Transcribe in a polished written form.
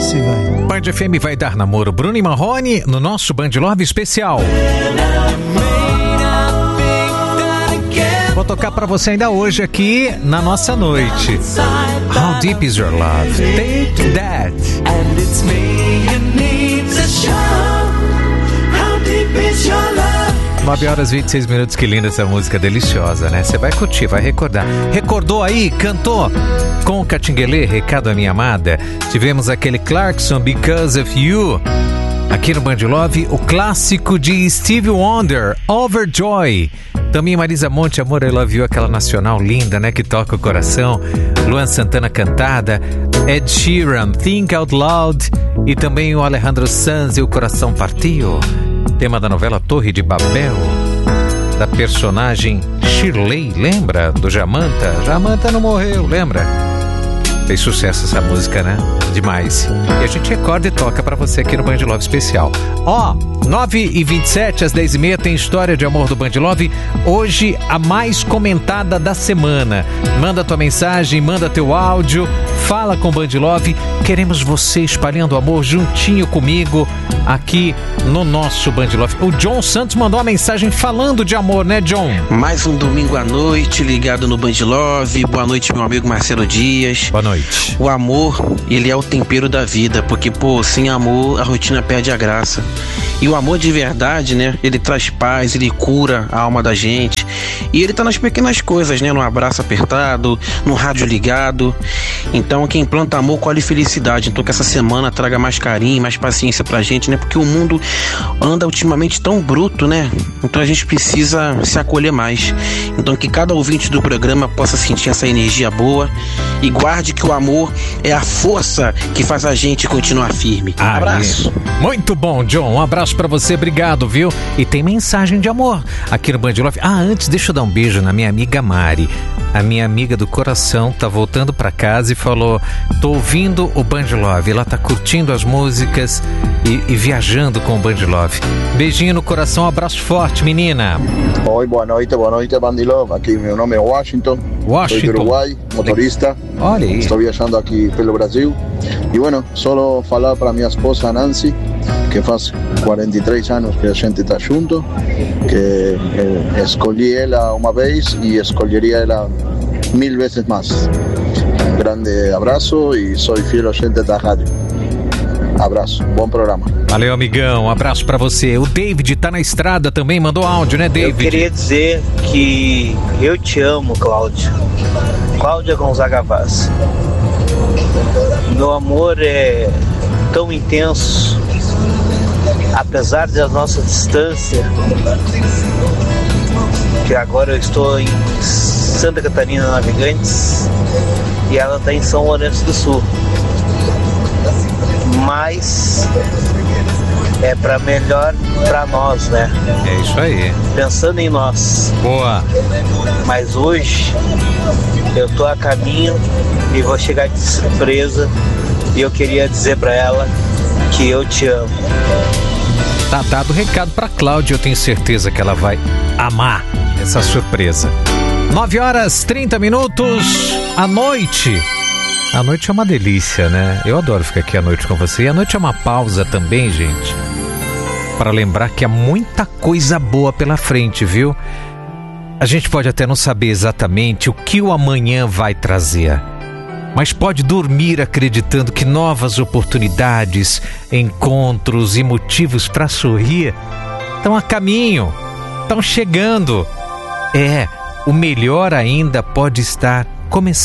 Se vai. Band FM vai dar namoro Bruno e Marrone no nosso Band Love especial. Vou tocar pra você ainda hoje aqui na nossa noite. How Deep Is Your Love? Take That. And it's me who needs a show. How deep is your love? 9 horas e 26 minutos, que linda essa música, deliciosa, né? Você vai curtir, vai recordar. Recordou aí? Cantou? Com o Catinguelê, Recado à Minha Amada. Tivemos aquele Clarkson, Because of You. Aqui no Band Love, o clássico de Stevie Wonder, Overjoy. Também Marisa Monte, Amor, I Love You, aquela nacional linda, né? Que toca o coração. Luan Santana cantada. Ed Sheeran, Think Out Loud. E também o Alejandro Sanz e O Coração Partiu. Tema da novela Torre de Babel. Da personagem Shirley, lembra? Do Jamanta. Jamanta não morreu, lembra? Fez sucesso essa música, né? Demais. E a gente recorda e toca pra você aqui no Band Love Especial. 9h27, às 10h30, tem História de Amor do Band Love. Hoje, a mais comentada da semana. Manda tua mensagem, manda teu áudio, fala com o Band Love. Queremos você espalhando amor juntinho comigo aqui no nosso Band Love. O John Santos mandou uma mensagem falando de amor, né, John? Mais um domingo à noite, ligado no Band Love. Boa noite, meu amigo Marcelo Dias. Boa noite. O amor, ele é o tempero da vida, porque, sem amor, a rotina perde a graça. E o amor de verdade, né, ele traz paz, ele cura a alma da gente. E ele tá nas pequenas coisas, né, no abraço apertado, no rádio ligado. Então, quem planta amor colhe felicidade. Então, que essa semana traga mais carinho, mais paciência pra gente, né, porque o mundo anda ultimamente tão bruto, né. Então, a gente precisa se acolher mais. Então, que cada ouvinte do programa possa sentir essa energia boa e guarde que o amor é a força que faz a gente continuar firme. Abraço. Muito bom, John. Um abraço pra você, obrigado, viu? E tem mensagem de amor aqui no Band Love. Antes, deixa eu dar um beijo na minha amiga Mari. A minha amiga do coração tá voltando pra casa e falou: tô ouvindo o Band Love. Ela tá curtindo as músicas e viajando com o Band Love. Beijinho no coração, abraço forte, menina. Oi, boa noite, Band Love. Aqui meu nome é Washington. Sou do Uruguai, motorista. Olha aí. Estou viajando aqui pelo Brasil. E só falar para minha esposa Nancy, que faz 43 anos que a gente está junto, que escolhi ela uma vez e escolheria ela 1000 vezes mais. Um grande abraço e sou fiel ouvinte da rádio. Abraço, bom programa. Valeu, amigão, um abraço pra você. O David tá na estrada também, mandou áudio, né, David? Eu queria dizer que eu te amo, Cláudia. Cláudia Gonzaga Vaz. Meu amor é tão intenso, apesar da nossa distância, que agora eu estou em Santa Catarina Navegantes e ela está em São Lourenço do Sul. Mas é para melhor para nós, né? É isso aí. Pensando em nós. Boa. Mas hoje eu tô a caminho e vou chegar de surpresa e eu queria dizer para ela que eu te amo. Tá dado o recado pra Cláudia, eu tenho certeza que ela vai amar essa surpresa. 9h30, à noite. A noite é uma delícia, né? Eu adoro ficar aqui à noite com você. E a noite é uma pausa também, gente, para lembrar que há muita coisa boa pela frente, viu? A gente pode até não saber exatamente o que o amanhã vai trazer, mas pode dormir acreditando que novas oportunidades, encontros e motivos para sorrir estão a caminho, estão chegando. O melhor ainda pode estar começando.